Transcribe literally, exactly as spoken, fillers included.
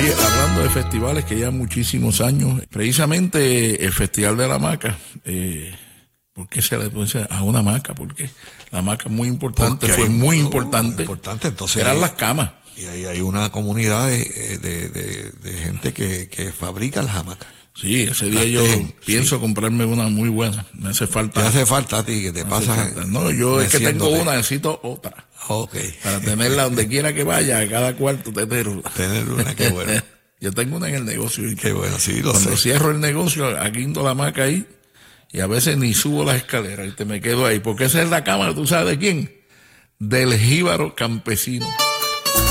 Oye, hablando de festivales que llevan muchísimos años, precisamente el Festival de la Hamaca, eh, ¿por qué se le pone a una hamaca? Porque la hamaca es muy importante, fue muy importante. importante. Entonces, eran las camas. Y ahí hay una comunidad de, de, de, de gente que, que fabrica las hamacas. Sí, ese día yo tejen, pienso sí. comprarme una muy buena. Me hace falta. ¿Te hace falta a ti que te pasa? No, yo es que tengo una, necesito otra. Ok. Para tenerla donde quiera que vaya, a cada cuarto tener una. Tener una, qué bueno. Yo tengo una en el negocio. Y qué bueno, sí, lo Cuando sé. cierro el negocio, aguindo la hamaca ahí y a veces ni subo las escaleras y te me quedo ahí. Porque esa es la cámara, ¿tú sabes de quién? Del jíbaro campesino.